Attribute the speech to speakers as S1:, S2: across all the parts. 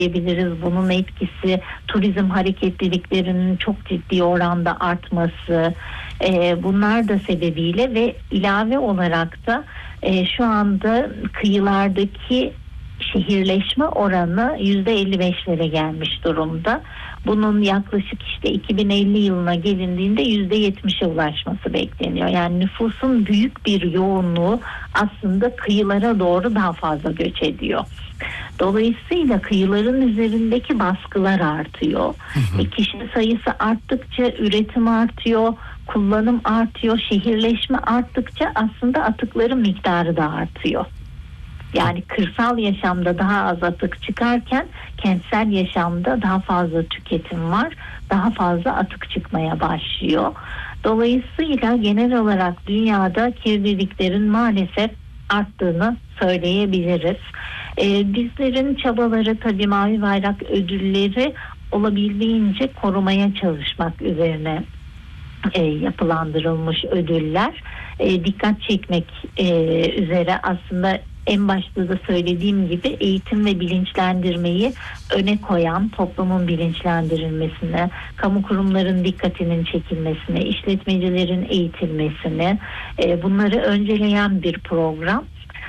S1: söyleyebiliriz. Bunun etkisi turizm hareketliliklerinin çok ciddi oranda artması, bunlar da sebebiyle ve ilave olarak da şu anda kıyılardaki şehirleşme oranı %55'lere gelmiş durumda. Bunun yaklaşık işte 2050 yılına gelindiğinde %70'e ulaşması bekleniyor. Yani nüfusun büyük bir yoğunluğu aslında kıyılara doğru daha fazla göç ediyor. Dolayısıyla kıyıların üzerindeki baskılar artıyor. Kişi sayısı arttıkça üretim artıyor, kullanım artıyor, şehirleşme arttıkça aslında atıkların miktarı da artıyor. Yani kırsal yaşamda daha az atık çıkarken kentsel yaşamda daha fazla tüketim var, daha fazla atık çıkmaya başlıyor. Dolayısıyla genel olarak dünyada kirliliklerin maalesef arttığını söyleyebiliriz. Bizlerin çabaları tabii Mavi Bayrak ödülleri olabildiğince korumaya çalışmak üzerine yapılandırılmış ödüller. Dikkat çekmek üzere aslında en başta da söylediğim gibi eğitim ve bilinçlendirmeyi öne koyan, toplumun bilinçlendirilmesine, kamu kurumların dikkatinin çekilmesine, işletmecilerin eğitilmesine, bunları önceleyen bir program.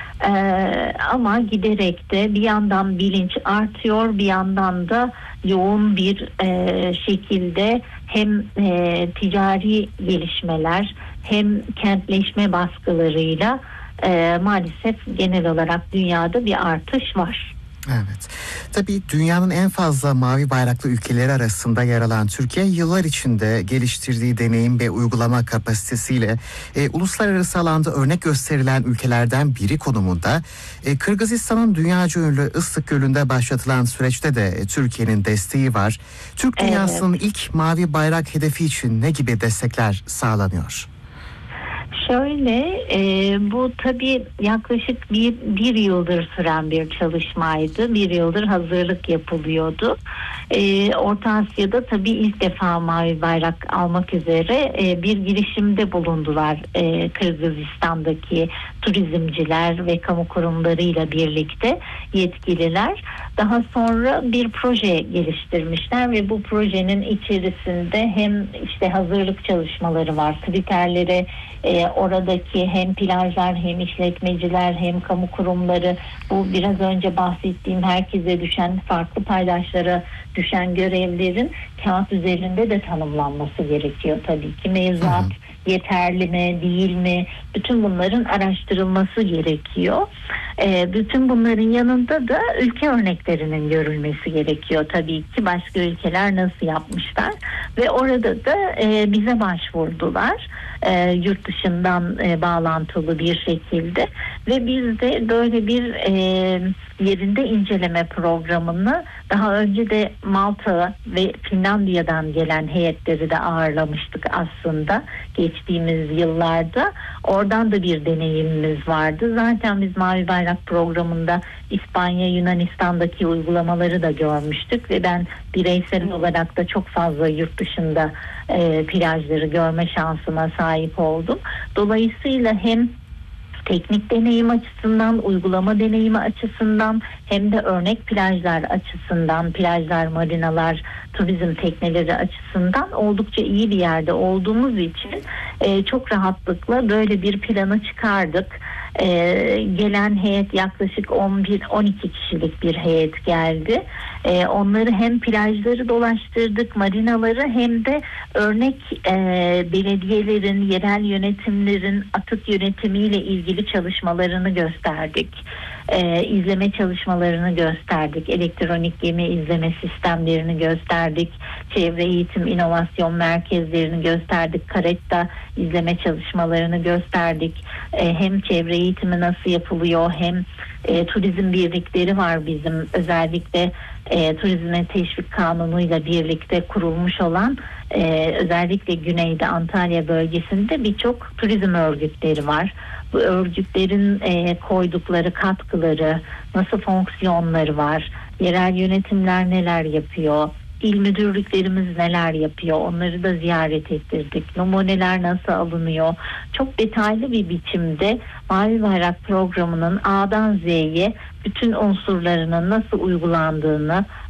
S1: Ama giderek de bir yandan bilinç artıyor, bir yandan da yoğun bir şekilde hem ticari gelişmeler hem kentleşme baskılarıyla maalesef genel olarak dünyada bir artış var.
S2: Evet. Tabii dünyanın en fazla mavi bayraklı ülkeleri arasında yer alan Türkiye yıllar içinde geliştirdiği deneyim ve uygulama kapasitesiyle uluslararası alanda örnek gösterilen ülkelerden biri konumunda. Kırgızistan'ın dünyaca ünlü Issık Gölü'nde başlatılan süreçte de Türkiye'nin desteği var. Türk dünyasının ilk mavi bayrak hedefi için ne gibi destekler sağlanıyor?
S1: Şöyle, bu tabii yaklaşık bir yıldır süren bir çalışmaydı. Bir yıldır hazırlık yapılıyordu. Orta Asya'da tabii ilk defa mavi bayrak almak üzere bir girişimde bulundular Kırgızistan'daki turizmciler ve kamu kurumlarıyla birlikte yetkililer. Daha sonra bir proje geliştirmişler ve bu projenin içerisinde hem işte hazırlık çalışmaları var, kriterleri oradaki hem plajlar hem işletmeciler hem kamu kurumları, bu biraz önce bahsettiğim herkese düşen, farklı paydaşlara düşen görevlerin kağıt üzerinde de tanımlanması gerekiyor tabii ki. Mevzuat yeterli mi değil mi, bütün bunların araştırılması gerekiyor. Bütün bunların yanında da ülke örneklerinin görülmesi gerekiyor tabii ki, başka ülkeler nasıl yapmışlar ve orada da bize başvurdular yurt dışından bağlantılı bir şekilde ve biz de böyle bir yerinde inceleme programını daha önce de Malta ve Finlandiya'dan gelen heyetleri de ağırlamıştık aslında geçtiğimiz yıllarda. Oradan da bir deneyimimiz vardı. Zaten biz Mavi Bayrak programında İspanya, Yunanistan'daki uygulamaları da görmüştük ve ben bireysel olarak da çok fazla yurt dışında plajları görme şansına sahip oldum. Dolayısıyla hem teknik deneyim açısından, uygulama deneyimi açısından hem de örnek plajlar açısından, plajlar, marinalar, turizm tekneleri açısından oldukça iyi bir yerde olduğumuz için çok rahatlıkla böyle bir planı çıkardık. Gelen heyet yaklaşık 11-12 kişilik bir heyet geldi. Onları hem plajları dolaştırdık, marinaları, hem de örnek belediyelerin, yerel yönetimlerin atık yönetimiyle ilgili çalışmalarını gösterdik. İzleme çalışmalarını gösterdik. Elektronik gemi izleme sistemlerini gösterdik. Çevre eğitim inovasyon merkezlerini gösterdik. Caretta izleme çalışmalarını gösterdik. Hem çevre eğitimi nasıl yapılıyor, hem turizm birlikleri var bizim, özellikle turizme teşvik kanunuyla birlikte kurulmuş olan özellikle güneyde Antalya bölgesinde birçok turizm örgütleri var. Bu örgütlerin koydukları katkıları, nasıl fonksiyonları var, yerel yönetimler neler yapıyor, İl müdürlüklerimiz neler yapıyor, onları da ziyaret ettirdik. Numuneler nasıl alınıyor? Çok detaylı bir biçimde Mavi Bayrak programının A'dan Z'ye bütün unsurlarının nasıl uygulandığını